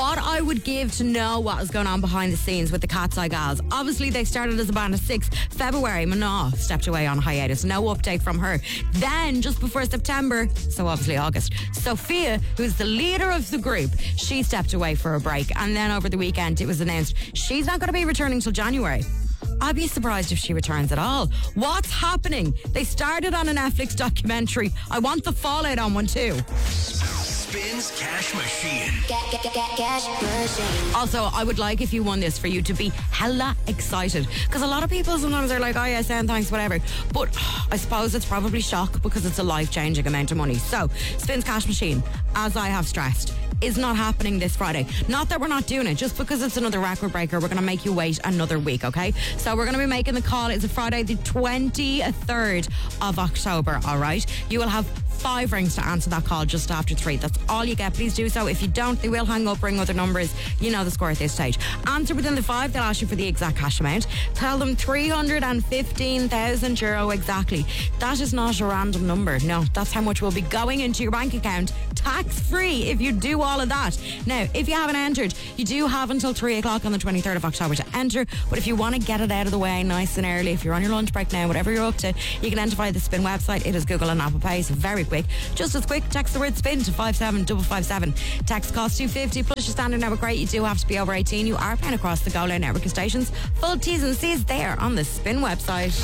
What I would give to know what was going on behind the scenes with the Cat's Eye Gals. Obviously, they started as a band of 6. February, Manaw stepped away on hiatus. No update from her. Then, just before September, so obviously August, Sophia, who's the leader of the group, she stepped away for a break. And then over the weekend, it was announced she's not going to be returning till January. I'd be surprised if she returns at all. What's happening? They started on a Netflix documentary. I want the fallout on one too. Spins Cash Machine. Cash machine. Also, I would like, if you won this, for you to be hella excited. Because a lot of people sometimes are like, oh yeah, sound thanks, whatever. But I suppose it's probably shock because it's a life-changing amount of money. So, Spins Cash Machine, as I have stressed, is not happening this Friday. Not that we're not doing it, just because it's another record breaker, we're going to make you wait another week, okay? So we're going to be making the call. It's a Friday, the 23rd of October, all right? You will have 5 rings to answer that call just after 3. That's all you get. Please do so. If you don't, they will hang up, ring other numbers. You know the score at this stage. Answer within the 5, they'll ask you for the exact cash amount. Tell them €315,000 exactly. That is not a random number. No, that's how much will be going into your bank account, tax-free, if you do all of that. Now, if you haven't entered, you do have until 3 o'clock on the 23rd of October to enter. But if you want to get it out of the way nice and early, if you're on your lunch break now, whatever you're up to, you can enter via the Spin website. It is Google and Apple Pay, so very quick. Just as quick, text the word SPIN to 57557. Text costs $2.50 plus your standard network rate. You do have to be over 18. You are paying across the Go Loud network of stations. Full T's and C's there on the Spin website.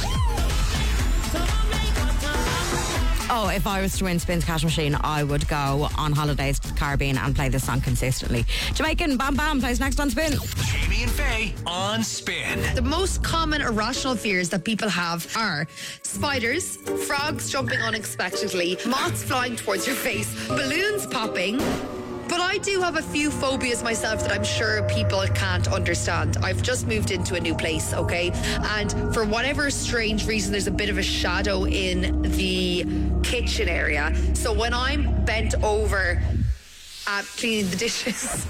Oh, if I was to win Spins Cash Machine, I would go on holidays to the Caribbean and play this song consistently. Jamaican Bam Bam plays next on Spin. Jamie and Faye on Spin. The most common irrational fears that people have are spiders, frogs jumping unexpectedly, moths flying towards your face, balloons popping. But I do have a few phobias myself that I'm sure people can't understand. I've just moved into a new place, okay? And for whatever strange reason, there's a bit of a shadow in the kitchen area. So when I'm bent over cleaning the dishes...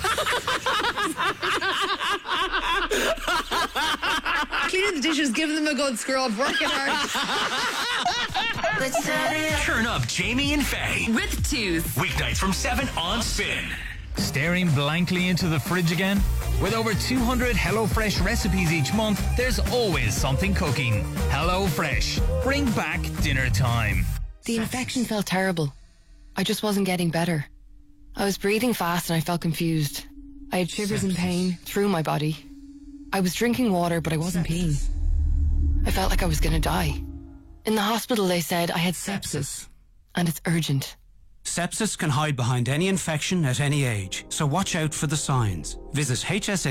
cleaning the dishes, giving them a good scrub, working hard. Turn up Jamie and Faye with Tooth. weeknights from 7 on Spin. Staring blankly into the fridge again? With over 200 HelloFresh recipes each month, there's always something cooking. HelloFresh. Bring back dinner time. The infection felt terrible. I just wasn't getting better. I was breathing fast and I felt confused. I had shivers and pain through my body. I was drinking water, but I wasn't peeing. I felt like I was going to die. In the hospital, they said I had sepsis, and it's urgent. Sepsis can hide behind any infection at any age, so watch out for the signs. Visit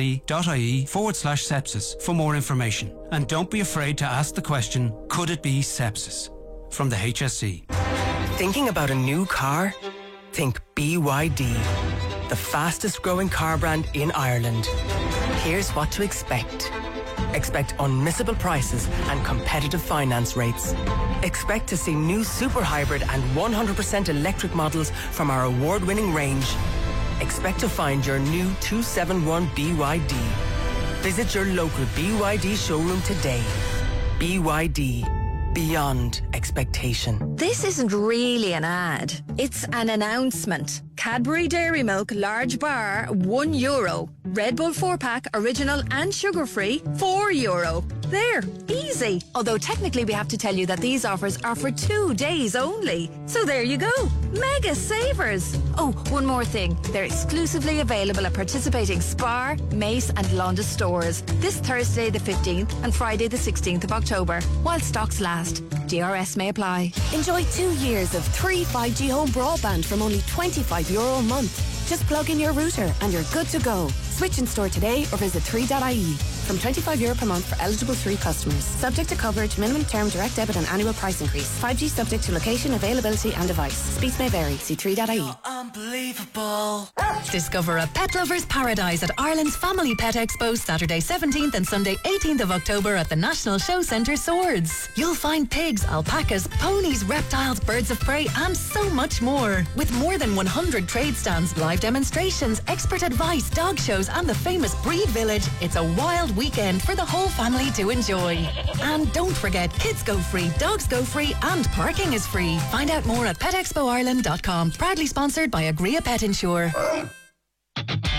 hse.ie/sepsis for more information. And don't be afraid to ask the question, could it be sepsis? From the HSE. Thinking about a new car? Think BYD, the fastest growing car brand in Ireland. Here's what to expect. Expect unmissable prices and competitive finance rates. Expect to see new super hybrid and 100% electric models from our award-winning range. Expect to find your new 271 BYD. Visit your local BYD showroom today. BYD. Beyond expectation. This isn't really an ad. It's an announcement. Cadbury Dairy Milk large bar, €1. Red Bull 4-pack, original and sugar-free, €4. There, easy. Although technically we have to tell you that these offers are for 2 days only. So there you go. Mega savers. Oh, one more thing. They're exclusively available at participating Spar, Mace and Londis stores this Thursday the 15th and Friday the 16th of October, while stocks last. DRS may apply. Enjoy 2 years of 3 5G home broadband from only €25 a month. Just plug in your router and you're good to go. Switch in store today or visit 3.ie. From €25 per month for eligible 3 customers. Subject to coverage, minimum term, direct debit and annual price increase. 5G subject to location, availability and device. Speeds may vary. See 3.ie. Unbelievable. Discover a pet lover's paradise at Ireland's Family Pet Expo Saturday 17th and Sunday 18th of October at the National Show Centre Swords. You'll find pigs, alpacas, ponies, reptiles, birds of prey and so much more. With more than 100 trade stands, live demonstrations, expert advice, dog shows and the famous Breed Village, it's a wild weekend for the whole family to enjoy. And don't forget, kids go free, dogs go free and parking is free. Find out more at petexpoireland.com. Proudly sponsored by Agria Pet Insure.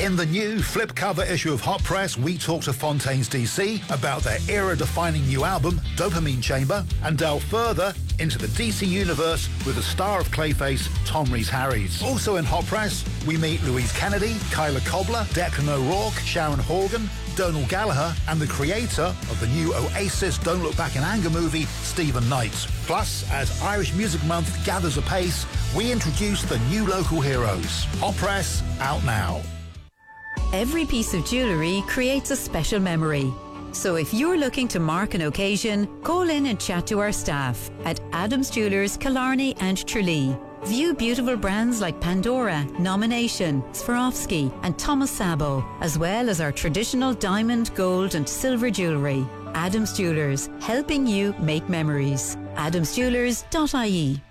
In the new flip cover issue of Hot Press, we talk to Fontaines DC about their era-defining new album, Dopamine Chamber, and delve further into the DC universe with the star of Clayface, Tom Rhys-Harris. Also in Hot Press, we meet Louise Kennedy, Kyla Cobbler, Declan O'Rourke, Sharon Horgan, Donal Gallagher, and the creator of the new Oasis Don't Look Back in Anger movie, Stephen Knight. Plus, as Irish Music Month gathers apace, we introduce the new local heroes. Hot Press, out now. Every piece of jewellery creates a special memory. So if you're looking to mark an occasion, call in and chat to our staff at Adams Jewellers, Killarney and Tralee. View beautiful brands like Pandora, Nomination, Swarovski and Thomas Sabo, as well as our traditional diamond, gold and silver jewellery. Adams Jewellers, helping you make memories. adamsjewellers.ie.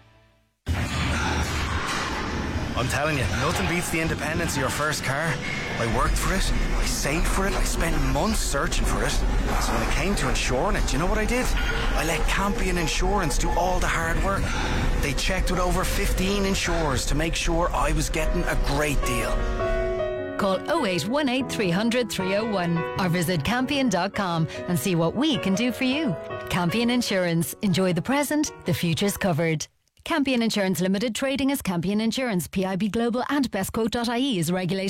I'm telling you, nothing beats the independence of your first car. I worked for it, I saved for it, I spent months searching for it. So when it came to insuring it, do you know what I did? I let Campion Insurance do all the hard work. They checked with over 15 insurers to make sure I was getting a great deal. Call 0818 300 301 or visit Campion.com and see what we can do for you. Campion Insurance. Enjoy the present, the future's covered. Campion Insurance Limited, trading as Campion Insurance, PIB Global and bestquote.ie is regulated.